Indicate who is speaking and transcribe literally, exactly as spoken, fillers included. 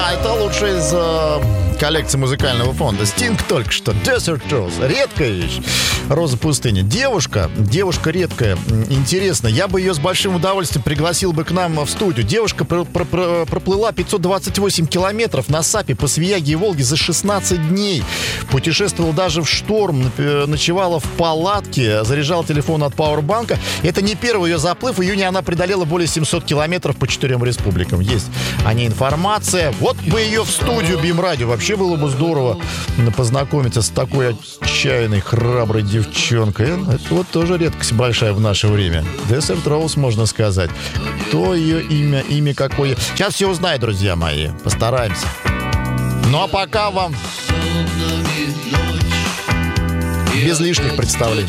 Speaker 1: Это лучшая из э, коллекции музыкального фонда. Стинг только что. Desert Rose. Редкая вещь. Роза пустыни. Девушка. Девушка редкая. Интересно. Я бы ее с большим удовольствием пригласил бы к нам в студию. Девушка про- про- про- проплыла пятьсот двадцать восемь километров на САПе по Свияге и Волге за шестнадцать дней. Путешествовала даже в шторм. Ночевала в палатке. Заряжала телефон от пауэрбанка. Это не первый ее заплыв. В июне она преодолела более семьсот километров по четырем республикам. Есть о ней информация. Вот бы ее в студию БИМ-радио. Вообще было бы здорово познакомиться с такой отчаянной, храброй девчонкой. Это вот тоже редкость большая в наше время. Desert Rose, можно сказать. Кто ее имя, имя какое? Сейчас все узнаю, друзья мои. Постараемся. Ну а пока вам без лишних представлений.